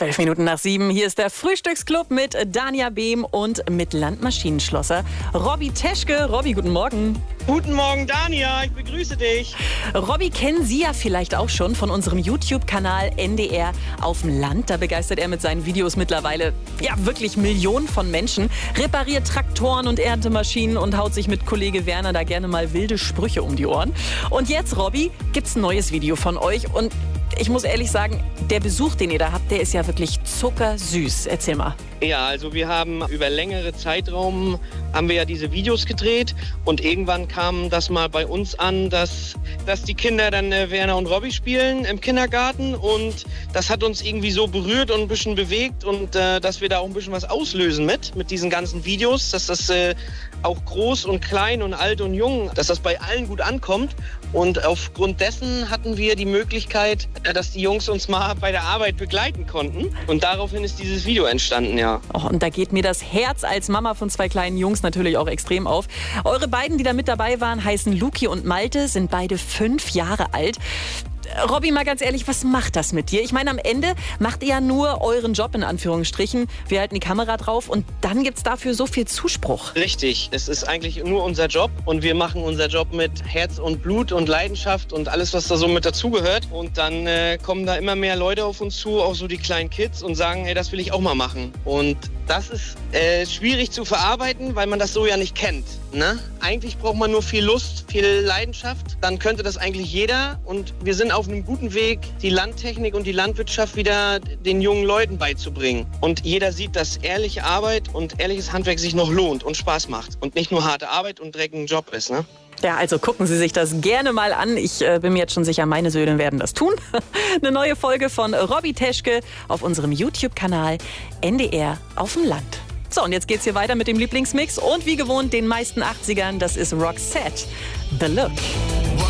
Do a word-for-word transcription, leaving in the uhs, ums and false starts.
Zwölf Minuten nach sieben. Hier ist der Frühstücksclub mit Dania Behm und mit Landmaschinenschlosser Robby Teschke. Robby, guten Morgen. Guten Morgen, Dania. Ich begrüße dich. Robby kennen Sie ja vielleicht auch schon von unserem YouTube-Kanal N D R auf dem Land. Da begeistert er mit seinen Videos mittlerweile ja wirklich Millionen von Menschen. Repariert Traktoren und Erntemaschinen und haut sich mit Kollege Werner da gerne mal wilde Sprüche um die Ohren. Und jetzt, Robby, gibt's ein neues Video von euch. Und ich muss ehrlich sagen, der Besuch, den ihr da habt, der ist ja wirklich zuckersüß. Erzähl mal. Ja, also wir haben über längere Zeitraum haben wir ja diese Videos gedreht und irgendwann kam das mal bei uns an, dass, dass die Kinder dann äh, Werner und Robby spielen im Kindergarten und das hat uns irgendwie so berührt und ein bisschen bewegt und äh, dass wir da auch ein bisschen was auslösen mit, mit diesen ganzen Videos, dass das äh, auch groß und klein und alt und jung, dass das bei allen gut ankommt und aufgrund dessen hatten wir die Möglichkeit, äh, dass die Jungs uns mal bei der Arbeit begleiten konnten und daraufhin ist dieses Video entstanden, ja. Oh, und da geht mir das Herz als Mama von zwei kleinen Jungs natürlich auch extrem auf. Eure beiden, die da mit dabei waren, heißen Luki und Malte, sind beide fünf Jahre alt. Robby, mal ganz ehrlich, was macht das mit dir? Ich meine, am Ende macht ihr ja nur euren Job in Anführungsstrichen. Wir halten die Kamera drauf und dann gibt's dafür so viel Zuspruch. Richtig, es ist eigentlich nur unser Job und wir machen unser Job mit Herz und Blut und Leidenschaft und alles, was da so mit dazugehört. Und dann äh, kommen da immer mehr Leute auf uns zu, auch so die kleinen Kids und sagen, hey, das will ich auch mal machen. Und das ist äh, schwierig zu verarbeiten, weil man das so ja nicht kennt. Ne? Eigentlich braucht man nur viel Lust, viel Leidenschaft. Dann könnte das eigentlich jeder. Und wir sind auf einem guten Weg, die Landtechnik und die Landwirtschaft wieder den jungen Leuten beizubringen. Und jeder sieht, dass ehrliche Arbeit und ehrliches Handwerk sich noch lohnt und Spaß macht. Und nicht nur harte Arbeit und dreckigen Job ist. Ne? Ja, also gucken Sie sich das gerne mal an. Ich äh, bin mir jetzt schon sicher, meine Söhne werden das tun. Eine neue Folge von Robby Teschke auf unserem YouTube-Kanal N D R auf dem Land. So, und jetzt geht's hier weiter mit dem Lieblingsmix und wie gewohnt den meisten achtzigern. Das ist Roxette, The Look.